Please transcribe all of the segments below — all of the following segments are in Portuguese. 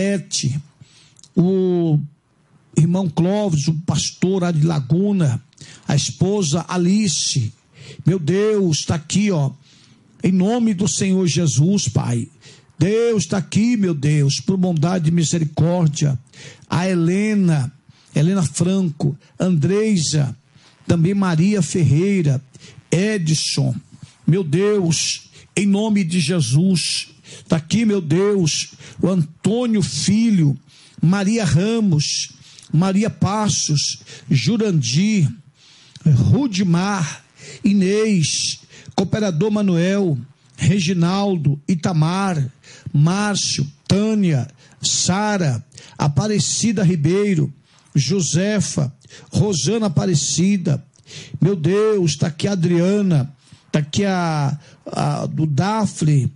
o irmão Clóvis, o pastor lá de Laguna, a esposa Alice, meu Deus, está aqui, em nome do Senhor Jesus, Pai. Deus está aqui, meu Deus, por bondade e misericórdia. A Helena Franco, Andreisa, também Maria Ferreira, Edson, meu Deus, em nome de Jesus, está aqui, meu Deus, o Antônio Filho, Maria Ramos, Maria Passos, Jurandir, Rudimar, Inês, Cooperador Manuel, Reginaldo, Itamar, Márcio, Tânia, Sara, Aparecida Ribeiro, Josefa, Rosana Aparecida, meu Deus, está aqui a Adriana, está aqui a do Dafne,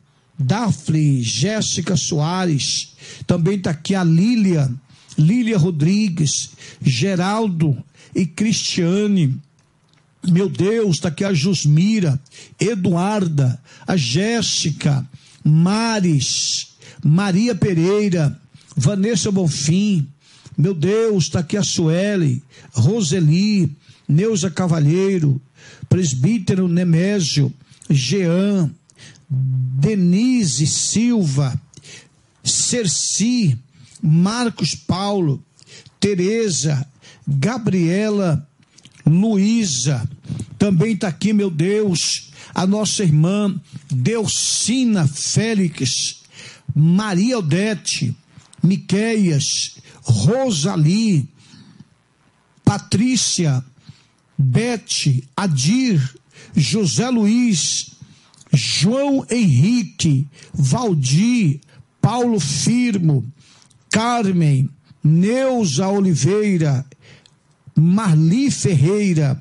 Jéssica Soares, também está aqui a Lília Rodrigues, Geraldo e Cristiane, meu Deus, está aqui a Jusmira, Eduarda, a Jéssica, Maris, Maria Pereira, Vanessa Bonfim, meu Deus, está aqui a Sueli, Roseli, Neuza Cavalheiro, presbítero Nemésio, Jean, Denise Silva, Cerci, Marcos Paulo, Tereza, Gabriela, Luísa, também está aqui, meu Deus, a nossa irmã Delcina Félix, Maria Odete, Miqueias, Rosali, Patrícia, Bete, Adir, José Luiz, João Henrique, Valdir, Paulo Firmo, Carmen, Neuza Oliveira, Marli Ferreira,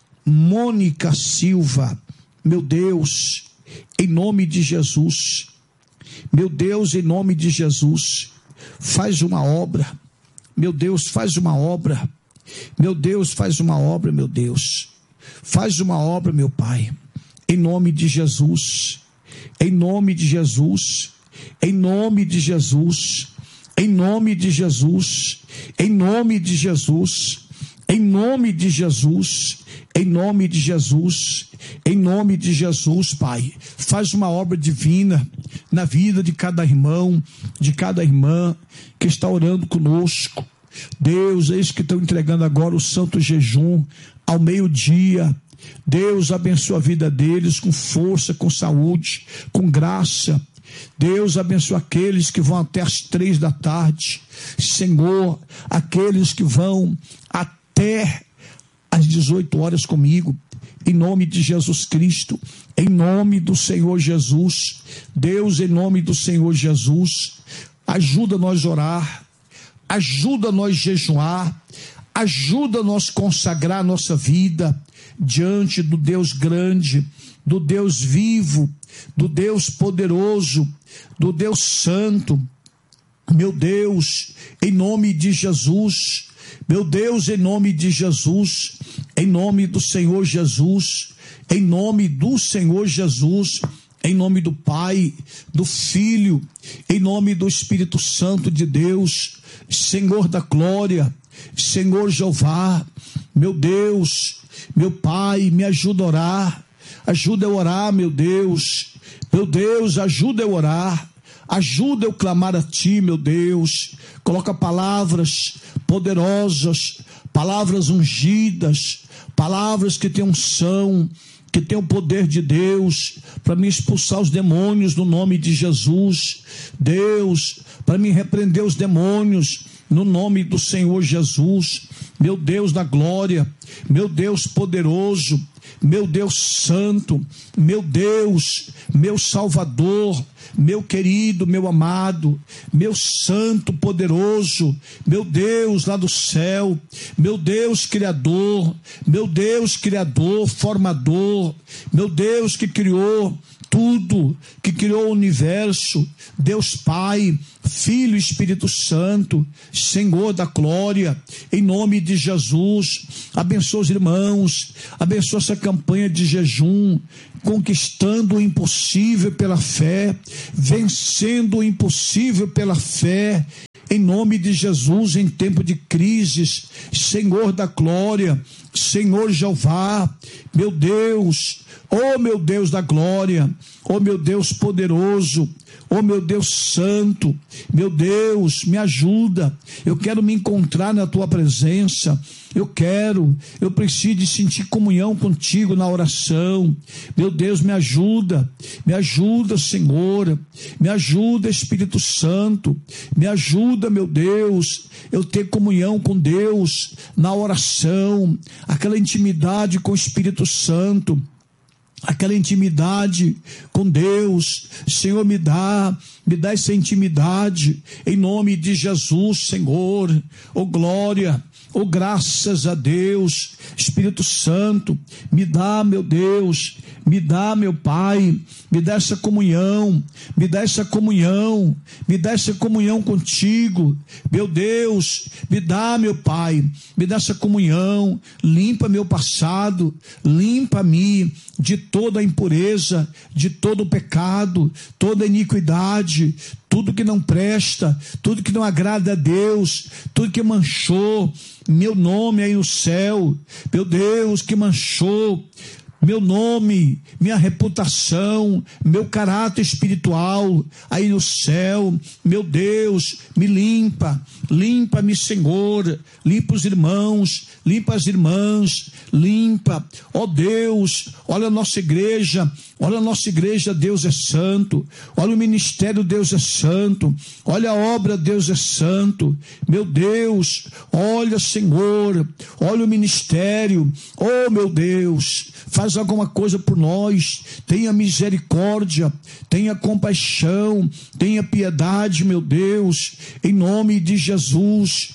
Mônica Silva, meu Deus, em nome de Jesus, meu Deus, em nome de Jesus, faz uma obra, meu Deus, faz uma obra, meu Deus, faz uma obra, meu Deus, faz uma obra, meu Pai, em nome de Jesus, em nome de Jesus, em nome de Jesus, em nome de Jesus, em nome de Jesus, em nome de Jesus, em nome de Jesus, em nome de Jesus, Pai, faz uma obra divina na vida de cada irmão, de cada irmã que está orando conosco. Deus, eis que estão entregando agora o santo jejum ao meio-dia. Deus, abençoa a vida deles com força, com saúde, com graça. Deus, abençoa aqueles que vão até as 3 da tarde. Senhor, aqueles que vão até às 18 horas comigo, em nome de Jesus Cristo, em nome do Senhor Jesus. Deus, em nome do Senhor Jesus, ajuda nós a orar, ajuda nós a jejuar, ajuda nós a consagrar a nossa vida diante do Deus grande, do Deus vivo, do Deus poderoso, do Deus santo. Meu Deus, em nome de Jesus, meu Deus, em nome de Jesus, em nome do Senhor Jesus, em nome do Senhor Jesus, em nome do Pai, do Filho, em nome do Espírito Santo de Deus, Senhor da glória, Senhor Jeová, meu Deus, meu Pai, me ajuda a orar, ajuda eu a orar, meu Deus, ajuda eu a orar, ajuda eu a clamar a Ti, meu Deus, coloca palavras poderosas, palavras ungidas, palavras que têm unção, que tem o poder de Deus para me expulsar os demônios no nome de Jesus. Deus, para me repreender os demônios no nome do Senhor Jesus. Meu Deus da glória, meu Deus poderoso, meu Deus santo, meu Deus, meu Salvador, meu querido, meu amado, meu santo poderoso, meu Deus lá do céu, meu Deus criador, formador, meu Deus que criou tudo, que criou o universo, Deus Pai, Filho e Espírito Santo, Senhor da glória, em nome de Jesus, abençoa os irmãos, abençoa essa campanha de jejum, conquistando o impossível pela fé, vencendo o impossível pela fé, em nome de Jesus, em tempo de crises, Senhor da glória, Senhor Jeová, meu Deus, oh meu Deus da glória, oh meu Deus poderoso, oh meu Deus santo, meu Deus, me ajuda, eu quero me encontrar na tua presença, eu preciso de sentir comunhão contigo na oração, meu Deus, me ajuda, Senhor, me ajuda, Espírito Santo, me ajuda, meu Deus, eu ter comunhão com Deus na oração, aquela intimidade com o Espírito Santo, aquela intimidade com Deus, Senhor, me dá essa intimidade, em nome de Jesus, Senhor, oh glória, oh graças a Deus, Espírito Santo, me dá, meu Deus, me dá, meu Pai, me dá essa comunhão, me dá essa comunhão contigo, meu Deus, me dá, meu Pai, me dá essa comunhão, limpa meu passado, limpa-me de toda a impureza, de todo o pecado, toda a iniquidade, tudo que não presta, tudo que não agrada a Deus, tudo que manchou meu nome aí no céu, meu Deus, que manchou meu nome, minha reputação, meu caráter espiritual aí no céu, meu Deus, me limpa-me, Senhor, limpa os irmãos, limpa as irmãs, limpa, ó Deus, olha a nossa igreja, Deus é santo, olha o ministério, Deus é santo, olha a obra, Deus é santo, meu Deus, olha, Senhor, olha o ministério, oh meu Deus, faz alguma coisa por nós, tenha misericórdia, tenha compaixão, tenha piedade, meu Deus, em nome de Jesus,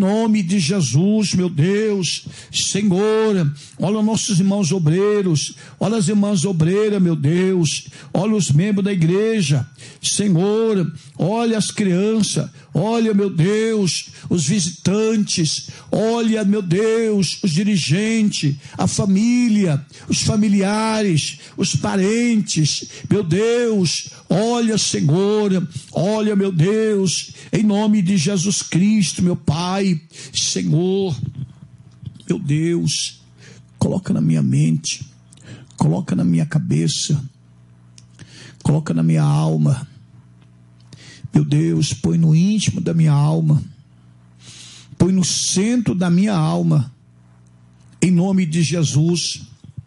meu Deus, Senhor, olha nossos irmãos obreiros, olha as irmãs obreiras, meu Deus, olha os membros da igreja, Senhor, olha as crianças, olha, meu Deus, os visitantes, olha, meu Deus, os dirigentes, a família, os familiares, os parentes, meu Deus, olha, Senhor, olha, meu Deus, em nome de Jesus Cristo, meu Pai, Senhor, meu Deus, coloca na minha mente, coloca na minha cabeça, coloca na minha alma, meu Deus, põe no íntimo da minha alma, põe no centro da minha alma, em nome de Jesus,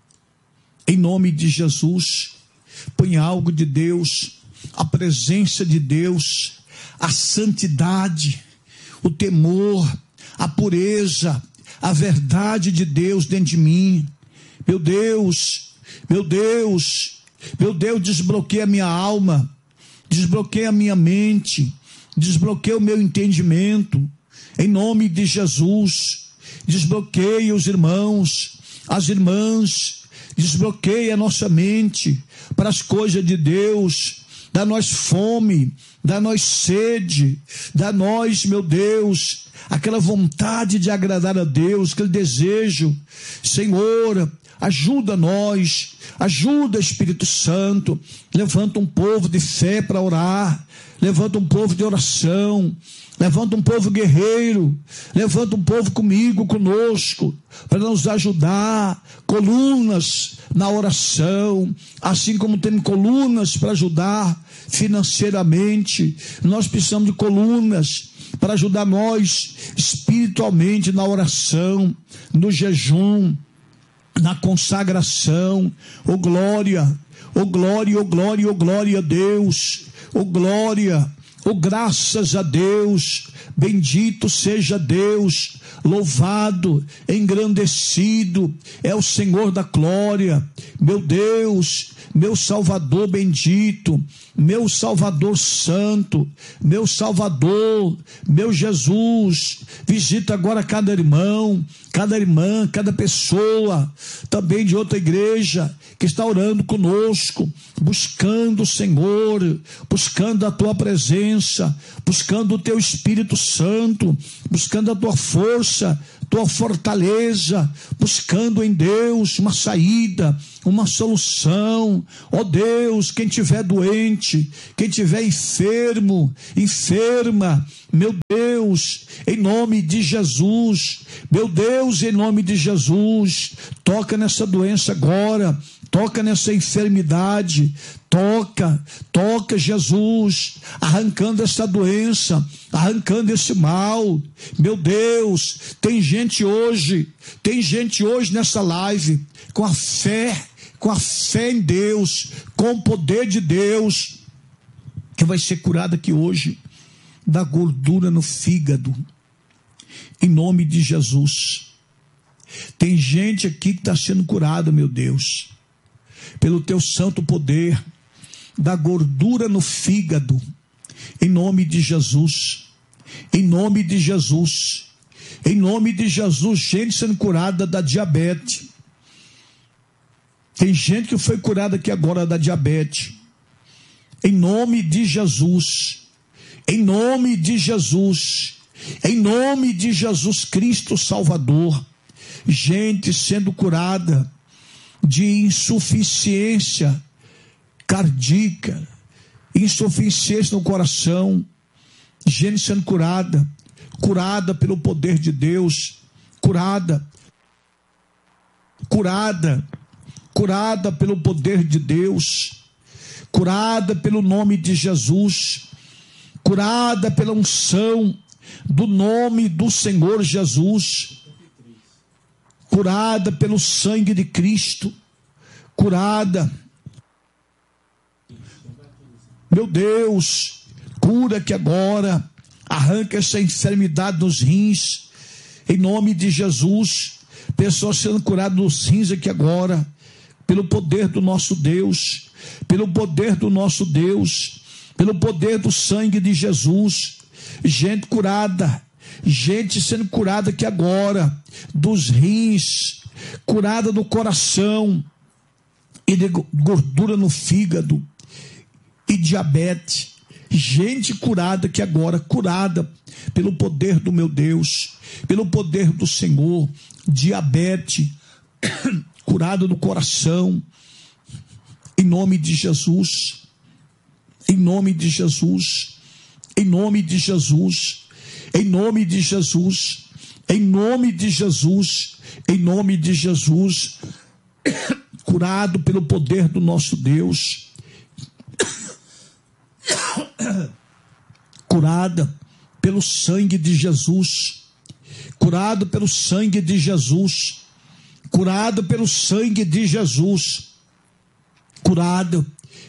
põe algo de Deus, a presença de Deus, a santidade, o temor, a pureza, a verdade de Deus dentro de mim, meu Deus, desbloqueia a minha alma, desbloqueia a minha mente, desbloqueia o meu entendimento, em nome de Jesus, desbloqueia os irmãos, as irmãs, desbloqueia a nossa mente para as coisas de Deus, dá-nós fome, dá-nós sede, dá-nós, meu Deus, aquela vontade de agradar a Deus, aquele desejo, Senhor, ajuda nós, ajuda Espírito Santo, levanta um povo de fé para orar, levanta um povo de oração, levanta um povo guerreiro, levanta um povo conosco, para nos ajudar, colunas na oração, assim como temos colunas para ajudar financeiramente, nós precisamos de colunas para ajudar nós espiritualmente na oração, no jejum, na consagração. Oh glória, oh glória, oh glória, oh glória a Deus, oh glória, oh graças a Deus, bendito seja Deus, louvado, engrandecido é o Senhor da glória, meu Deus, meu Salvador bendito, meu Salvador santo, meu Salvador, meu Jesus, visita agora cada irmão, cada irmã, cada pessoa, também de outra igreja, que está orando conosco, buscando o Senhor, buscando a Tua presença, buscando o Teu Espírito Santo, buscando a Tua força, tua fortaleza, buscando em Deus uma saída, uma solução. Ó Deus, quem estiver doente, quem estiver enferma, meu Deus, em nome de Jesus, meu Deus, em nome de Jesus, toca nessa doença agora, toca nessa enfermidade, toca Jesus, arrancando essa doença, arrancando esse mal. Meu Deus, tem gente hoje nessa live, com a fé em Deus, com o poder de Deus, que vai ser curada aqui hoje, da gordura no fígado, em nome de Jesus. Tem gente aqui que está sendo curada, meu Deus, pelo teu santo poder, da gordura no fígado, em nome de Jesus, em nome de Jesus, em nome de Jesus. Gente sendo curada da diabetes, tem gente que foi curada aqui agora da diabetes, em nome de Jesus, em nome de Jesus, em nome de Jesus Cristo Salvador. Gente sendo curada de insuficiência cardíaca, insuficiência no coração, gente sendo curada pelo poder de Deus, curada pelo poder de Deus, curada pelo nome de Jesus, curada pela unção do nome do Senhor Jesus, curada pelo sangue de Cristo, curada. Meu Deus, cura que agora, arranca essa enfermidade nos rins, em nome de Jesus. Pessoas sendo curadas nos rins aqui agora, pelo poder do nosso Deus, pelo poder do nosso Deus, pelo poder do sangue de Jesus. Gente curada, gente sendo curada aqui agora, dos rins, curada do coração, e de gordura no fígado, e diabetes. Gente curada aqui agora, curada pelo poder do meu Deus, pelo poder do Senhor. Diabetes, curada do coração, em nome de Jesus, em nome de Jesus, em nome de Jesus, em nome de Jesus, em nome de Jesus, em nome de Jesus, curado pelo poder do nosso Deus, curada pelo sangue de Jesus, curado pelo sangue de Jesus, curado pelo sangue de Jesus, curada.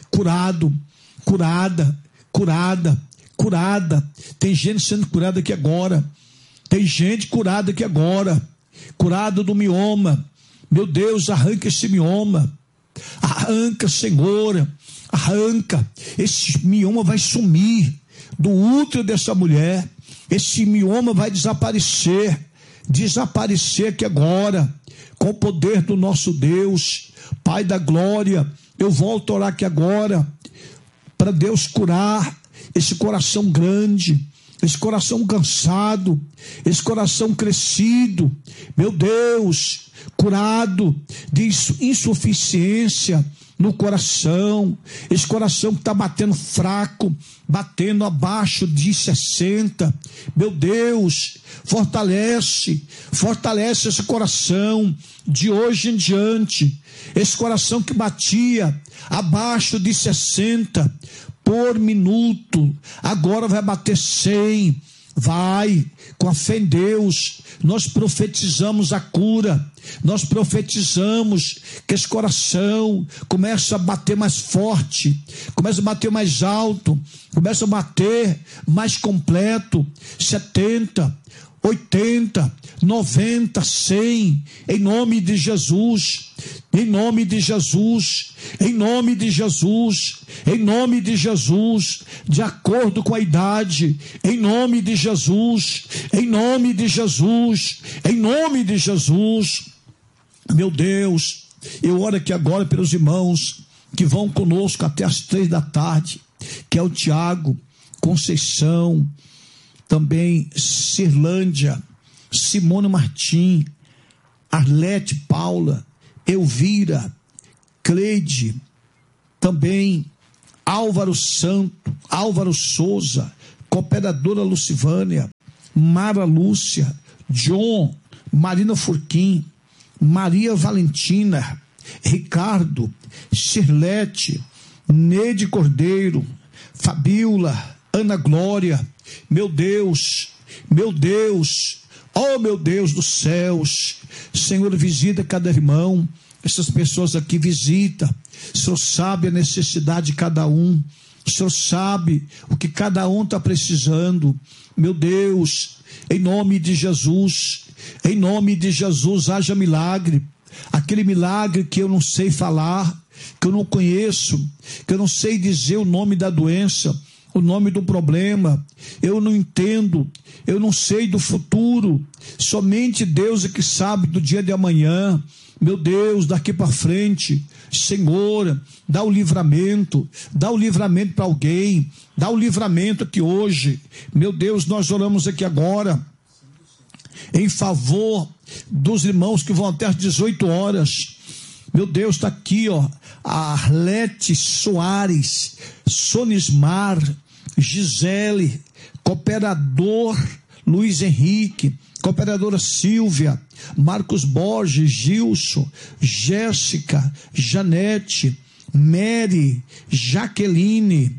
Tem gente sendo curada aqui agora, tem gente curada aqui agora, curada do mioma. Meu Deus, arranca esse mioma, arranca, Senhor, arranca. Esse mioma vai sumir do útero dessa mulher, esse mioma vai desaparecer aqui agora, com o poder do nosso Deus. Pai da glória, eu volto a orar aqui agora, para Deus curar esse coração grande, esse coração cansado, esse coração crescido, meu Deus, curado de insuficiência no coração, esse coração que está batendo fraco, batendo abaixo de 60, meu Deus, fortalece esse coração de hoje em diante, esse coração que batia abaixo de 60 por minuto, agora vai bater 100, vai, com a fé em Deus, nós profetizamos a cura, nós profetizamos que esse coração começa a bater mais forte, começa a bater mais alto, começa a bater mais completo, 70, 80, 90, 100, em nome de Jesus, em nome de Jesus, em nome de Jesus, em nome de Jesus, de acordo com a idade, em nome de Jesus, em nome de Jesus, em nome de Jesus. Meu Deus, eu oro aqui agora pelos irmãos que vão conosco até as 3 da tarde, que é o Tiago, Conceição, também Cirlândia, Simone Martim, Arlete Paula, Elvira, Cleide, também Álvaro Santo, Álvaro Souza, Cooperadora Lucivânia, Mara Lúcia, John, Marina Furquim, Maria Valentina, Ricardo, Shirlete, Neide Cordeiro, Fabiola, Ana Glória. Meu Deus, oh meu Deus dos céus, Senhor, visita cada irmão, essas pessoas aqui visita. O Senhor sabe a necessidade de cada um, o Senhor sabe o que cada um está precisando. Meu Deus, em nome de Jesus, haja milagre, aquele milagre que eu não sei falar, que eu não conheço, que eu não sei dizer o nome da doença, o nome do problema, eu não entendo, eu não sei do futuro, somente Deus é que sabe do dia de amanhã. Meu Deus, daqui para frente, Senhor, dá o livramento para alguém, dá o livramento aqui hoje. Meu Deus, nós oramos aqui agora em favor dos irmãos que vão até às 18 horas. Meu Deus, está aqui, ó, a Arlete Soares, Sonismar, Gisele, Cooperador Luiz Henrique, Cooperadora Silvia, Marcos Borges, Gilson, Jéssica, Janete, Mary, Jaqueline,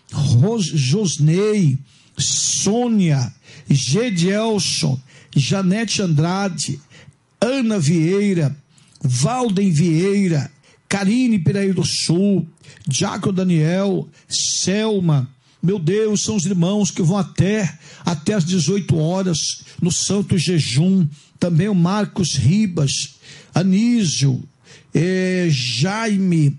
Josnei, Sônia, Gedielson, Janete Andrade, Ana Vieira, Valden Vieira, Karine Piraí do Sul, Jaco Daniel, Selma. Meu Deus, são os irmãos que vão até às 18 horas no Santo Jejum. Também o Marcos Ribas, Anísio, Jaime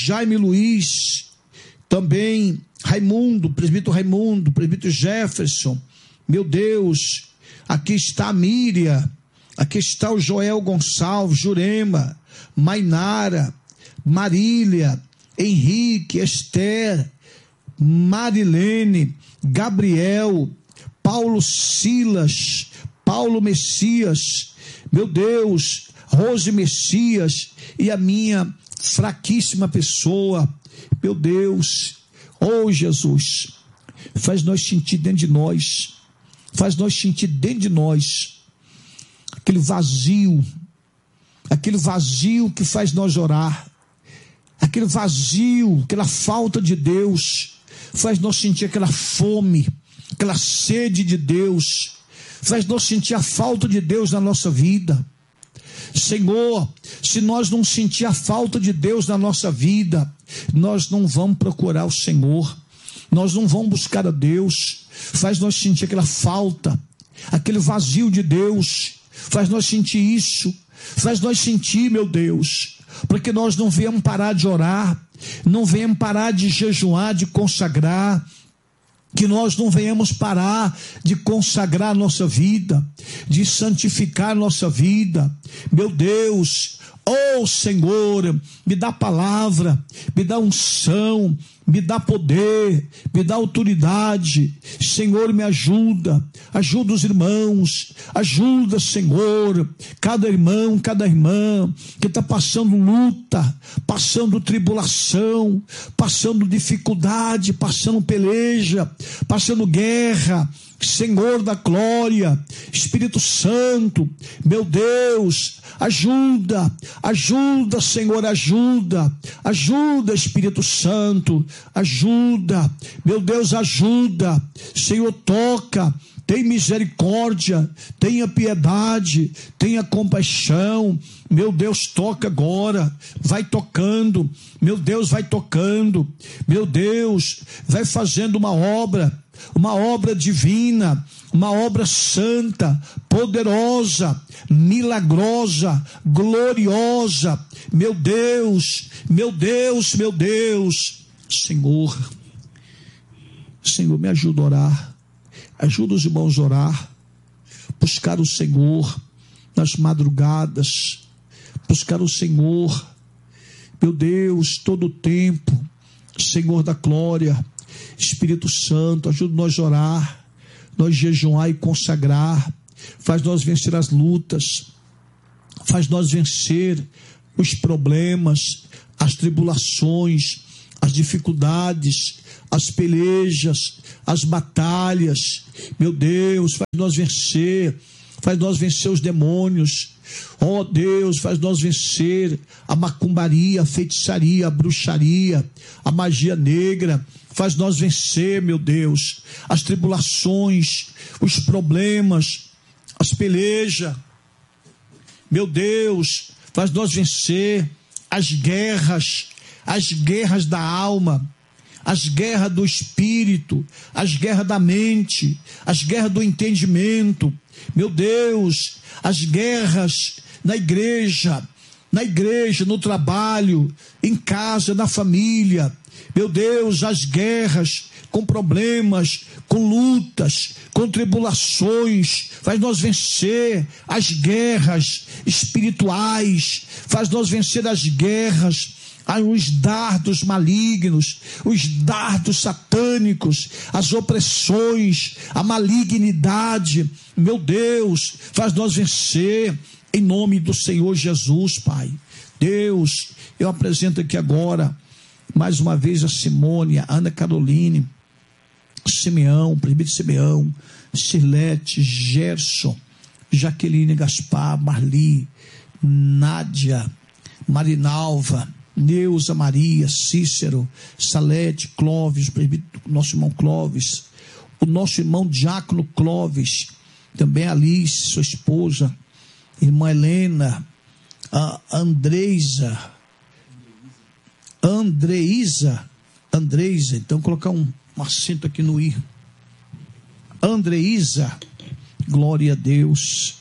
Luiz, também Raimundo, presbítero Jefferson. Meu Deus, aqui está a Míria, aqui está o Joel Gonçalves, Jurema, Mainara, Marília, Henrique, Esther, Marilene, Gabriel, Paulo Silas, Paulo Messias, meu Deus, Rose Messias e a minha fraquíssima pessoa. Meu Deus, oh Jesus, faz nós sentir dentro de nós aquele vazio que faz nós orar, aquele vazio, aquela falta de Deus, faz nós sentir aquela fome, aquela sede de Deus, faz nós sentir a falta de Deus na nossa vida. Senhor, se nós não sentir a falta de Deus na nossa vida, nós não vamos procurar o Senhor, nós não vamos buscar a Deus. Faz nós sentir aquela falta, aquele vazio de Deus, faz nós sentir isso, faz nós sentir, meu Deus, porque nós não viemos parar de orar, não viemos parar de jejuar, de consagrar, que nós não venhamos parar de consagrar a nossa vida, de santificar a nossa vida. Meu Deus, oh Senhor, me dá palavra, me dá unção, me dá poder, me dá autoridade. Senhor, me ajuda os irmãos, ajuda, Senhor, cada irmão, cada irmã que está passando luta, passando tribulação, passando dificuldade, passando peleja, passando guerra. Senhor da glória, Espírito Santo, meu Deus, ajuda, Senhor, ajuda, Espírito Santo, ajuda, meu Deus, ajuda, Senhor, toca, tem misericórdia, tenha piedade, tenha compaixão. Meu Deus, toca agora, vai tocando, meu Deus, vai tocando, meu Deus, vai fazendo uma obra divina, uma obra santa, poderosa, milagrosa, gloriosa. Meu Deus, Senhor, me ajuda a orar, ajuda os irmãos a orar, buscar o Senhor nas madrugadas, buscar o Senhor, meu Deus, todo o tempo. Senhor da glória, Espírito Santo, ajuda nós a orar, nós jejuar e consagrar. faz nós vencer as lutas, faz nós vencer os problemas, as tribulações, as dificuldades, as pelejas, as batalhas. Meu Deus, faz nós vencer os demônios. Ó Deus, faz nós vencer a macumbaria, a feitiçaria, a bruxaria, a magia negra. Faz nós vencer, meu Deus, as tribulações, os problemas, as pelejas. Meu Deus, faz nós vencer as guerras da alma, as guerras do espírito, as guerras da mente, as guerras do entendimento. Meu Deus, as guerras na igreja, no trabalho, em casa, na família. Meu Deus, as guerras com problemas, com lutas, com tribulações. Faz nós vencer as guerras espirituais, faz nós vencer as guerras, os dardos malignos, os dardos satânicos, as opressões, a malignidade. Meu Deus, faz nós vencer em nome do Senhor Jesus, Pai. Deus, eu apresento aqui agora mais uma vez a Simone, a Ana Caroline, Simeão, presbítero Simeão, Cirlete, Gerson, Jaqueline Gaspar, Marli, Nádia, Marinalva, Neuza Maria, Cícero, Salete, Clóvis, nosso irmão Clóvis, o nosso irmão Diácono Clóvis, também Alice, sua esposa, irmã Helena, a Andreisa, então colocar um acento aqui no I. Andreisa, glória a Deus,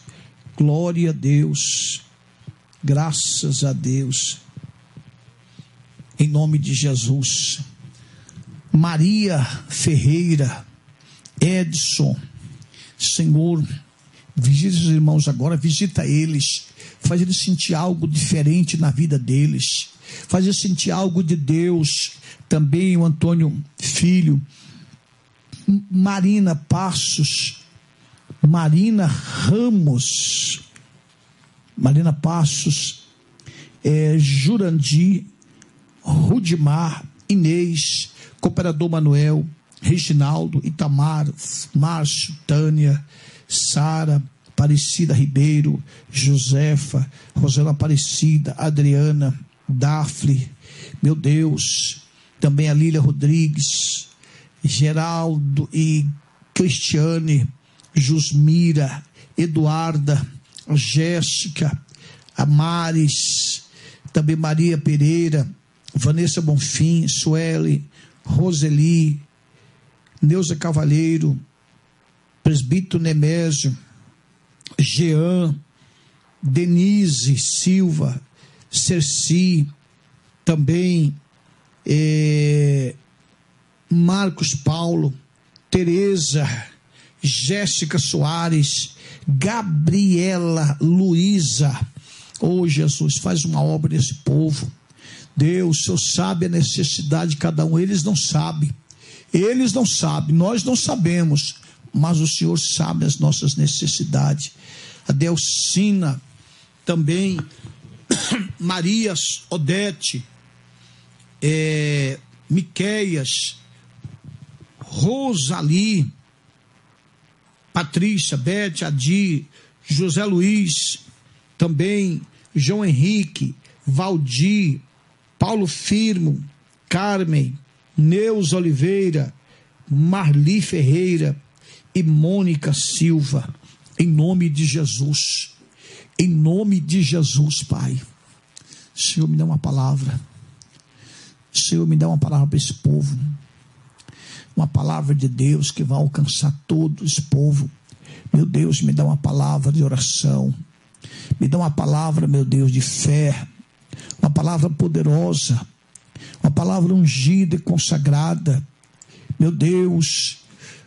graças a Deus, em nome de Jesus. Maria Ferreira, Edson, Senhor, visita os irmãos agora, visita eles, faz eles sentir algo diferente na vida deles, faz eles sentir algo de Deus. Também o Antônio Filho, Marina Passos, Marina Ramos, Marina Passos, Jurandir, Rudimar, Inês, Cooperador Manuel, Reginaldo, Itamar, Márcio, Tânia, Sara, Aparecida Ribeiro, Josefa, Rosana Aparecida, Adriana, Dafne, meu Deus, também a Lília Rodrigues, Geraldo e Cristiane, Jusmira, Eduarda, Jéssica, Amares, também Maria Pereira, Vanessa Bonfim, Sueli, Roseli, Neuza Cavalheiro, presbítero Nemésio, Jean, Denise Silva, Cerci, também Marcos Paulo, Tereza, Jéssica Soares, Gabriela Luísa. Oh Jesus, faz uma obra nesse povo. Deus, o Senhor sabe a necessidade de cada um. Eles não sabem, nós não sabemos, mas o Senhor sabe as nossas necessidades. A Delcina, também Marias, Odete, Miqueias, Rosali, Patrícia, Bete, Adi, José Luiz, também João Henrique, Valdir, Paulo Firmo, Carmen, Neuza Oliveira, Marli Ferreira e Mônica Silva. Em nome de Jesus, Pai. Senhor, me dá uma palavra. Senhor, me dá uma palavra para esse povo. Uma palavra de Deus que vai alcançar todo esse povo. Meu Deus, me dá uma palavra de oração. Me dá uma palavra, meu Deus, de fé. Uma palavra poderosa. Uma palavra ungida e consagrada. Meu Deus,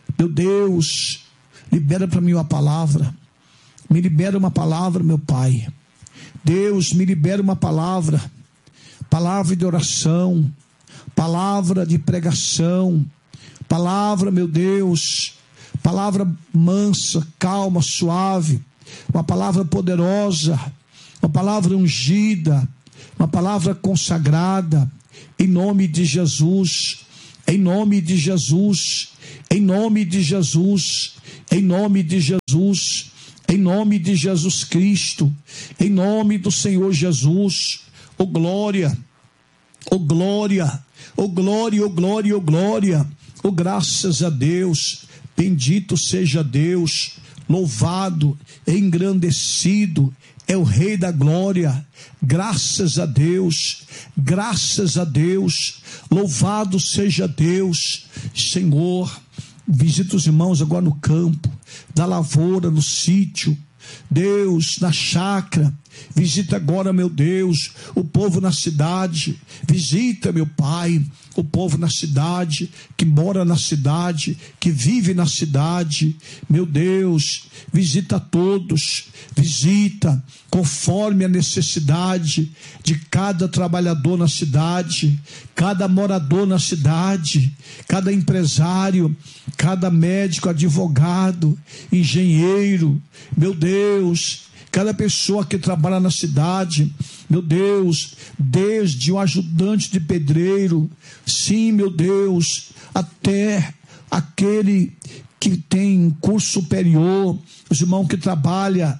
libera para mim uma palavra. Me libera uma palavra, meu Pai. Deus, me libera uma palavra. Palavra de oração. Palavra de pregação. Palavra, meu Deus. palavra mansa, calma, suave, uma palavra poderosa, uma palavra ungida, uma palavra consagrada, em nome de Jesus, em nome de Jesus, em nome de Jesus, em nome de Jesus, em nome de Jesus Cristo, em nome do Senhor Jesus. Oh glória, oh glória, oh glória, oh glória, oh glória, oh graças a Deus, bendito seja Deus, louvado, engrandecido é o Rei da glória. Graças a Deus, graças a Deus, louvado seja Deus. Senhor, visita os irmãos agora no campo, na lavoura, no sítio, Deus, na chácara. Visita agora, meu Deus, o povo na cidade. Visita, meu Pai, o povo na cidade, que mora na cidade, que vive na cidade. Meu Deus, visita todos, visita conforme a necessidade de cada trabalhador na cidade, cada morador na cidade, cada empresário, cada médico, advogado, engenheiro. Meu Deus, cada pessoa que trabalha na cidade, meu Deus, desde o ajudante de pedreiro, sim, meu Deus, até aquele que tem curso superior, os irmãos que trabalham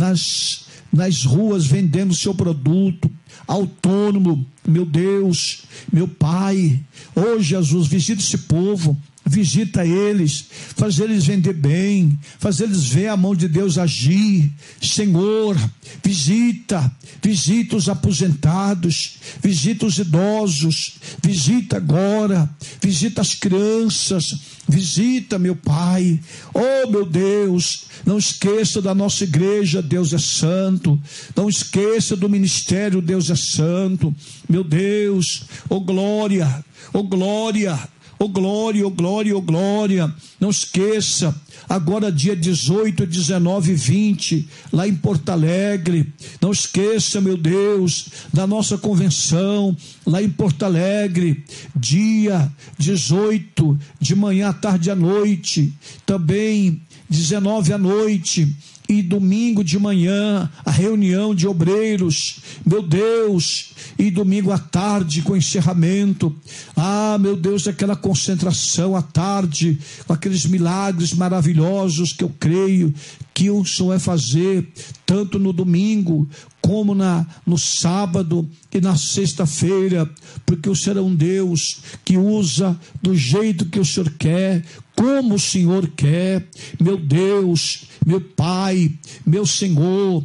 nas ruas vendendo seu produto, autônomo, meu Deus, meu Pai, ô Jesus, visita esse povo, visita eles, faz eles vender bem, faz eles ver a mão de Deus agir. Senhor, visita os aposentados, visita os idosos, visita agora, visita as crianças, visita, meu Pai. Oh, meu Deus, não esqueça da nossa igreja, Deus é santo. Não esqueça do ministério, Deus é santo. Meu Deus, oh glória, oh glória, oh glória, oh glória, oh glória. Não esqueça, agora dia 18, 19 e 20, lá em Porto Alegre. Não esqueça, meu Deus, da nossa convenção, lá em Porto Alegre, dia 18, de manhã, à tarde e à noite. Também 19 à noite. E domingo de manhã, a reunião de obreiros, meu Deus, e domingo à tarde com encerramento. Ah, meu Deus, aquela concentração à tarde, com aqueles milagres maravilhosos que eu creio que o Senhor vai fazer, tanto no domingo, como no sábado e na sexta-feira, porque o Senhor é um Deus que usa do jeito que o Senhor quer, como o Senhor quer. Meu Deus, meu Pai, meu Senhor,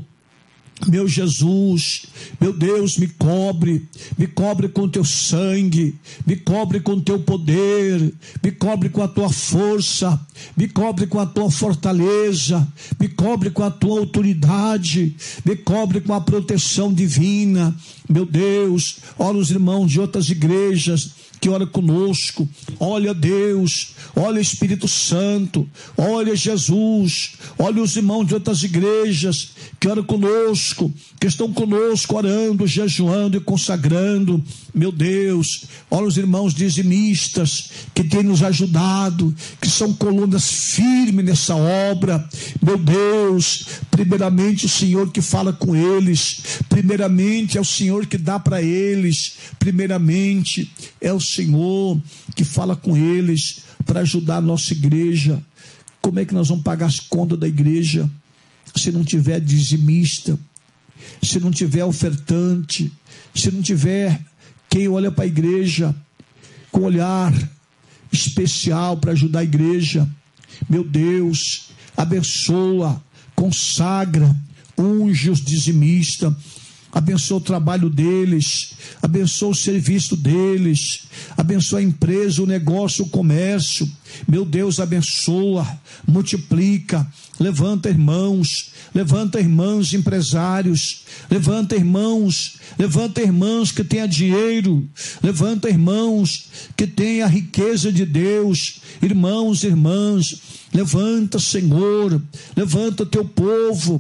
meu Jesus, meu Deus, me cobre com teu sangue, me cobre com teu poder, me cobre com a tua força, me cobre com a tua fortaleza, me cobre com a tua autoridade, me cobre com a proteção divina. Meu Deus, olha os irmãos de outras igrejas que ora conosco, olha Deus, olha Espírito Santo, olha Jesus, olha os irmãos de outras igrejas que oram conosco, que estão conosco orando, jejuando e consagrando. Meu Deus, olha os irmãos dizimistas que têm nos ajudado, que são colunas firmes nessa obra. Meu Deus, primeiramente o Senhor que fala com eles, primeiramente é o Senhor que dá para eles, primeiramente é o Senhor que fala com eles para ajudar a nossa igreja. Como é que nós vamos pagar as contas da igreja se não tiver dizimista, se não tiver ofertante, se não tiver quem olha para a igreja com olhar especial para ajudar a igreja? Meu Deus, abençoa, consagra, unge os dizimistas, abençoa o trabalho deles, abençoa o serviço deles, abençoa a empresa, o negócio, o comércio. Meu Deus, abençoa, multiplica, levanta irmãos empresários, levanta irmãos que tenha dinheiro, levanta irmãos que tenha a riqueza de Deus, irmãos e irmãs. Levanta, Senhor, levanta teu povo,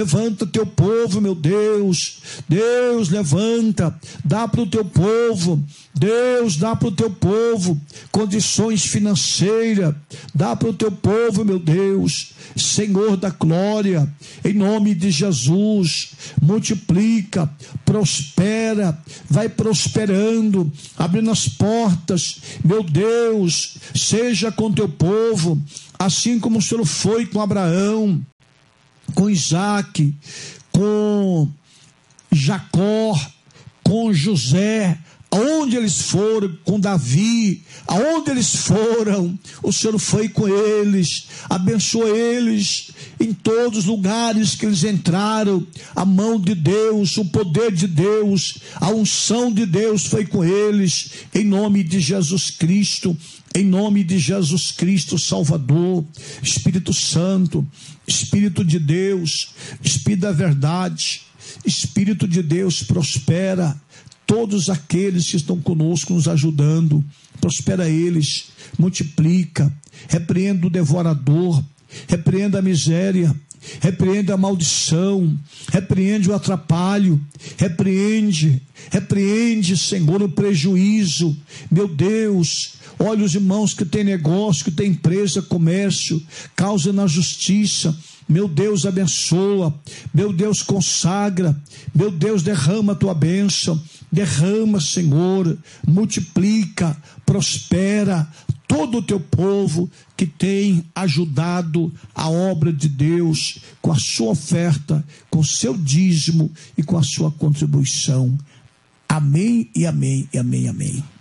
meu Deus. Deus, levanta, dá para o teu povo, Deus, dá para o teu povo condições financeiras, financeira. Dá para o teu povo, meu Deus, Senhor da glória, em nome de Jesus. Multiplica, prospera, vai prosperando, abrindo as portas, meu Deus, seja com teu povo, assim como o Senhor foi com Abraão, com Isaac, com Jacó, com José, aonde eles foram, com Davi, aonde eles foram, o Senhor foi com eles, abençoou eles em todos os lugares que eles entraram. A mão de Deus, o poder de Deus, a unção de Deus foi com eles, em nome de Jesus Cristo, em nome de Jesus Cristo Salvador. Espírito Santo, Espírito de Deus, Espírito da verdade, Espírito de Deus, prospera todos aqueles que estão conosco, nos ajudando, prospera eles, multiplica, repreenda o devorador, repreenda a miséria, repreende a maldição, repreende o atrapalho, repreende, Senhor, o prejuízo. Meu Deus, olha os irmãos que têm negócio, que têm empresa, comércio, causa na justiça. Meu Deus, abençoa, meu Deus, consagra, meu Deus, derrama a tua bênção, derrama, Senhor, multiplica, prospera todo o teu povo que tem ajudado a obra de Deus com a sua oferta, com o seu dízimo e com a sua contribuição. Amém e amém e amém, amém.